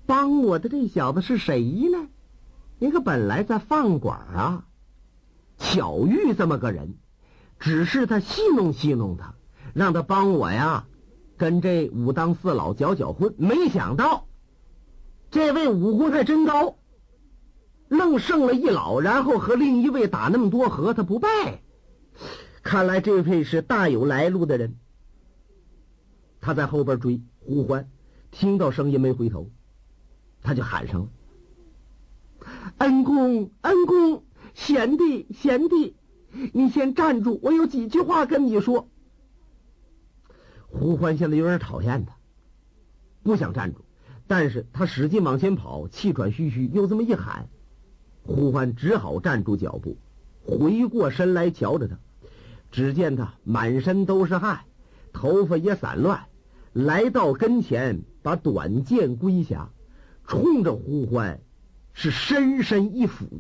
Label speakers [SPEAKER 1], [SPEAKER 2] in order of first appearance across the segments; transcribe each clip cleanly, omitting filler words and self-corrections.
[SPEAKER 1] 帮我的这小子是谁呢？你可本来在饭馆啊，巧遇这么个人，只是他戏弄戏弄他，让他帮我呀，跟这武当四老搅搅混。没想到这位武功还真高，愣胜了一老，然后和另一位打那么多合，他不败。看来这位是大有来路的人。他在后边追呼唤，听到声音没回头，他就喊上了：恩公，恩公，贤弟，贤弟，你先站住，我有几句话跟你说。胡欢现在有点讨厌他，不想站住，但是他使劲往前跑，气喘吁吁，又这么一喊，胡欢只好站住脚步，回过身来瞧着他。只见他满身都是汗，头发也散乱，来到跟前，把短剑归下，冲着胡欢是深深一抚。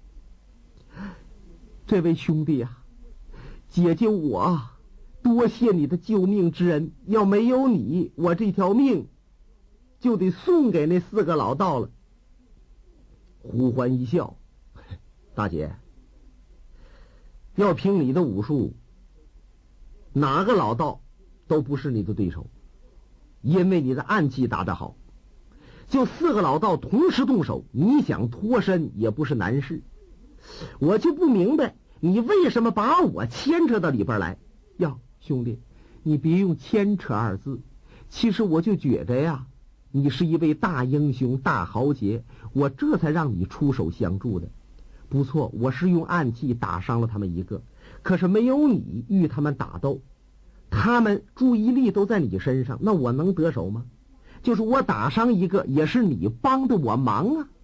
[SPEAKER 1] 这位兄弟啊，姐姐我多谢你的救命之恩，要没有你，我这条命就得送给那4个老道了。胡欢一笑：大姐，要凭你的武术，哪个老道都不是你的对手，因为你的暗器打得好，就4个老道同时动手，你想脱身也不是难事。我就不明白你为什么把我牵扯到里边来。呀，兄弟，你别用牵扯2字，其实我就觉着呀，你是一位大英雄大豪杰，我这才让你出手相助的。不错，我是用暗器打伤了他们一个，可是没有你与他们打斗，他们注意力都在你身上，那我能得手吗？就是我打伤一个，也是你帮的我忙啊。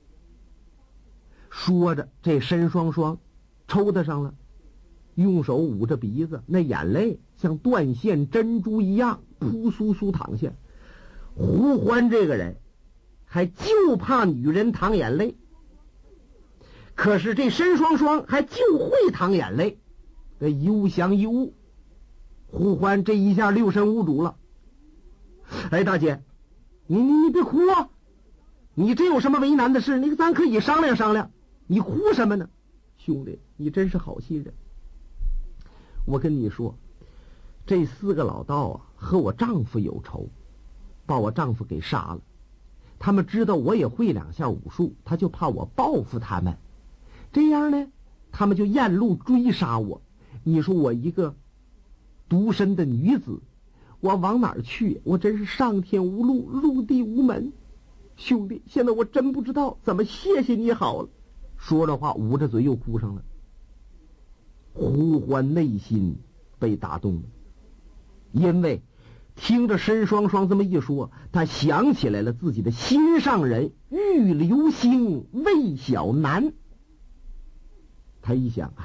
[SPEAKER 1] 说着，这申双双抽搭上了，用手捂着鼻子，那眼泪像断线珍珠一样扑簌簌淌下。胡欢这个人还就怕女人淌眼泪，可是这申双双还就会淌眼泪，这一物降一物，胡欢这一下六神无主了。哎，大姐，你别哭啊，你真有什么为难的事，咱可以商量商量，你哭什么呢？兄弟，你真是好心人。我跟你说，这4个老道啊，和我丈夫有仇，把我丈夫给杀了。他们知道我也会2下武术，他就怕我报复他们，这样呢，他们就沿路追杀我。你说我一个独身的女子，我往哪儿去？我真是上天无路，入地无门。兄弟，现在我真不知道怎么谢谢你好了。说着话，捂着嘴又哭上了。胡欢内心被打动了，因为听着申双双这么一说，他想起来了自己的心上人玉流星魏小楠。他一想，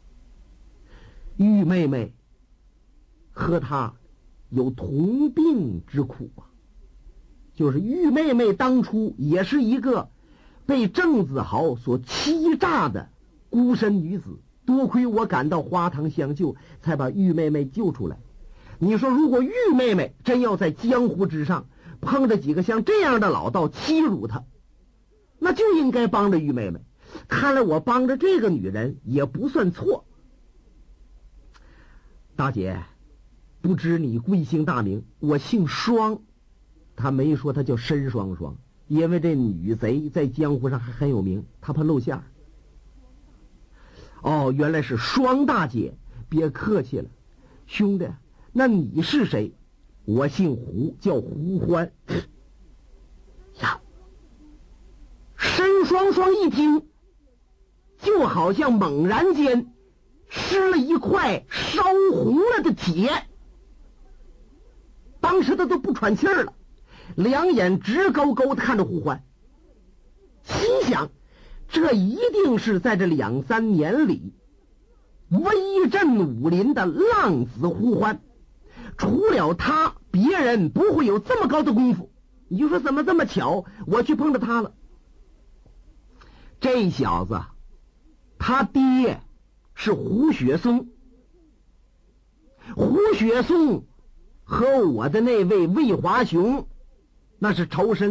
[SPEAKER 1] 玉妹妹和他有同病之苦啊，就是玉妹妹当初也是一个被郑子豪所欺诈的孤身女子，多亏我赶到花堂相救，才把玉妹妹救出来。你说如果玉妹妹真要在江湖之上碰着几个像这样的老道欺辱她，那就应该帮着玉妹妹。看来我帮着这个女人也不算错。大姐，不知你贵姓大名？我姓双。他没说他叫申双双，因为这女贼在江湖上还很有名，他怕露馅儿。哦，原来是双大姐，别客气了。兄弟，那你是谁？我姓胡，叫胡欢。呀，申双双一听，就好像猛然间吃了一块烧红了的铁，当时他都不喘气儿了，两眼直勾勾地看着胡欢，心想这一定是在这2、3年里威震武林的浪子胡欢，除了他别人不会有这么高的功夫。你就说怎么这么巧，我去碰着他了。这小子他爹是胡雪松，胡雪松和我的那位魏华雄那是仇深